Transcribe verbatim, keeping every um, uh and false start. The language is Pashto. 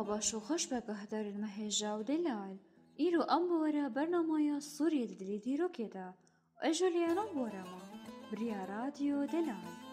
بەرنامە باش و خۆش بەگەهدەرن مەهێژا و دەلال ئیرۆ ئەم بۆرە بەرنامەیە سووریە ددلی دیرۆکێدا ئەژۆلیانە بۆرەمە بریا رادیۆ دەلال